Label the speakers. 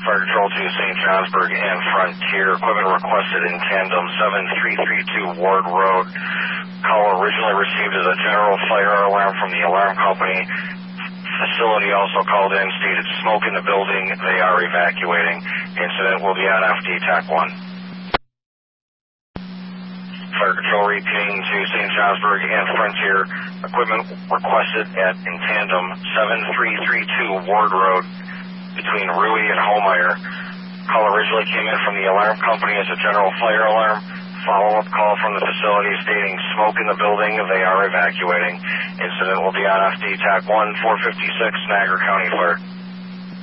Speaker 1: Fire Control to St. Johnsburg and Frontier. Equipment requested in tandem 7332 Ward Road. Call originally received as a general fire alarm from the alarm company. Facility also called in, stated smoke in the building. They are evacuating. Incident will be on FD TAC 1. Fire Control repeating to St. Johnsburg and Frontier. Equipment requested in tandem 7332 Ward Road between Rui and Homeyer. Call originally came in from the alarm company as a general fire alarm. Follow-up call from the facility stating smoke in the building. They are evacuating. Incident will be on FD TAC 1, 456 Niagara County Fire.